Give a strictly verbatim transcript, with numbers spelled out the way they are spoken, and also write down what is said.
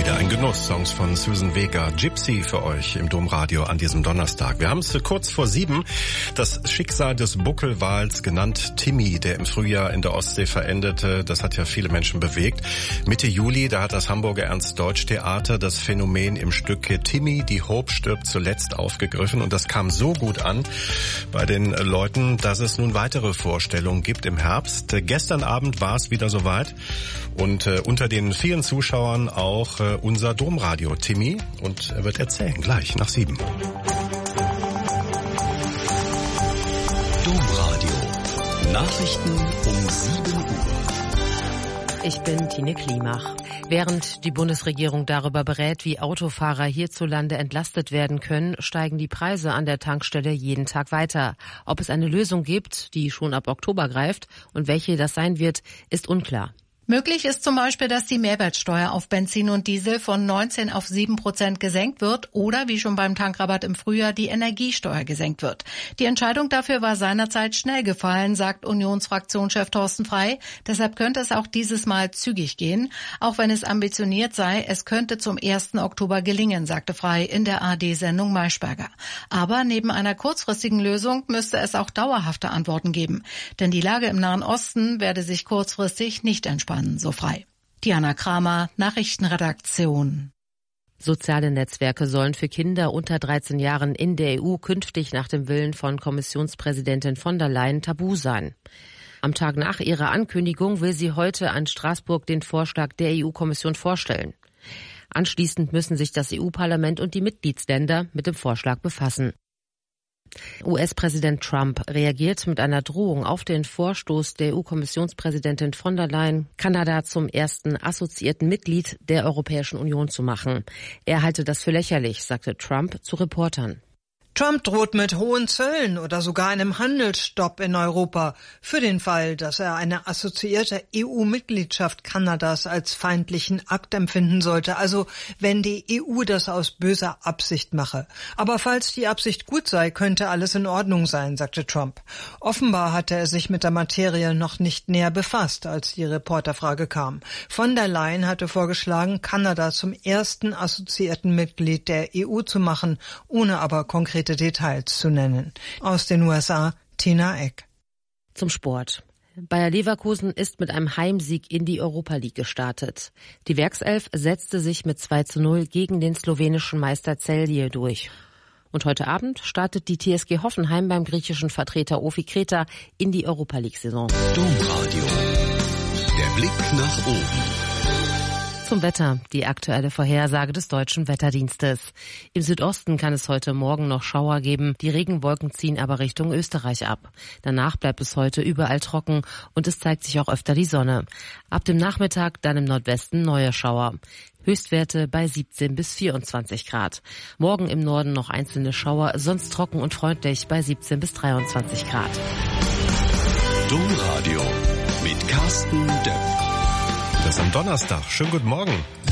wieder ein Genuss. Songs von Susan Vega, Gypsy für euch im Domradio an diesem Donnerstag. Wir haben es kurz vor sieben. Das Schicksal des Buckelwals, genannt Timmy, der im Frühjahr in der Ostsee verendete, das hat ja viele Menschen bewegt. Mitte Juli, da hat das Hamburger Ernst-Deutsch-Theater das Phänomen im Stücke Timmy, die Hope stirbt zuletzt aufgegriffen. Und das kam so gut an bei den Leuten, dass es nun weitere Vorstellungen gibt im Herbst. Gestern Abend war es wieder soweit. Und äh, unter den vielen Zuschauern auch äh, unser Domradio Timmy. Und er wird erzählen, gleich nach sieben. Domradio. Nachrichten um sieben Uhr. Ich bin Tine Klimach. Während die Bundesregierung darüber berät, wie Autofahrer hierzulande entlastet werden können, steigen die Preise an der Tankstelle jeden Tag weiter. Ob es eine Lösung gibt, die schon ab Oktober greift und welche das sein wird, ist unklar. Möglich ist zum Beispiel, dass die Mehrwertsteuer auf Benzin und Diesel von neunzehn auf sieben Prozent gesenkt wird oder, wie schon beim Tankrabatt im Frühjahr, die Energiesteuer gesenkt wird. Die Entscheidung dafür war seinerzeit schnell gefallen, sagt Unionsfraktionschef Thorsten Frey. Deshalb könnte es auch dieses Mal zügig gehen. Auch wenn es ambitioniert sei, es könnte zum ersten Oktober gelingen, sagte Frey in der A R D-Sendung Maischberger. Aber neben einer kurzfristigen Lösung müsste es auch dauerhafte Antworten geben. Denn die Lage im Nahen Osten werde sich kurzfristig nicht entspannen. So frei. Diana Kramer, Nachrichtenredaktion. Soziale Netzwerke sollen für Kinder unter dreizehn Jahren in der E U künftig nach dem Willen von Kommissionspräsidentin von der Leyen tabu sein. Am Tag nach ihrer Ankündigung will sie heute an Straßburg den Vorschlag der E U-Kommission vorstellen. Anschließend müssen sich das E U-Parlament und die Mitgliedsländer mit dem Vorschlag befassen. U S-Präsident Trump reagiert mit einer Drohung auf den Vorstoß der E U-Kommissionspräsidentin von der Leyen, Kanada zum ersten assoziierten Mitglied der Europäischen Union zu machen. Er halte das für lächerlich, sagte Trump zu Reportern. Trump droht mit hohen Zöllen oder sogar einem Handelsstopp in Europa für den Fall, dass er eine assoziierte E U-Mitgliedschaft Kanadas als feindlichen Akt empfinden sollte, also wenn die E U das aus böser Absicht mache. Aber falls die Absicht gut sei, könnte alles in Ordnung sein, sagte Trump. Offenbar hatte er sich mit der Materie noch nicht näher befasst, als die Reporterfrage kam. Von der Leyen hatte vorgeschlagen, Kanada zum ersten assoziierten Mitglied der E U zu machen, ohne aber konkret Details zu nennen. Aus den U S A, Tina Eck. Zum Sport. Bayer Leverkusen ist mit einem Heimsieg in die Europa League gestartet. Die Werkself setzte sich mit zwei zu null gegen den slowenischen Meister Celje durch. Und heute Abend startet die T S G Hoffenheim beim griechischen Vertreter Ofi Kreta in die Europa League-Saison. Domradio. Der Blick nach oben. Zum Wetter, die aktuelle Vorhersage des Deutschen Wetterdienstes. Im Südosten kann es heute Morgen noch Schauer geben, die Regenwolken ziehen aber Richtung Österreich ab. Danach bleibt es heute überall trocken und es zeigt sich auch öfter die Sonne. Ab dem Nachmittag dann im Nordwesten neue Schauer. Höchstwerte bei siebzehn bis vierundzwanzig Grad. Morgen im Norden noch einzelne Schauer, sonst trocken und freundlich bei siebzehn bis dreiundzwanzig Grad. Domradio mit Carsten Depp. Das am Donnerstag. Schönen guten Morgen.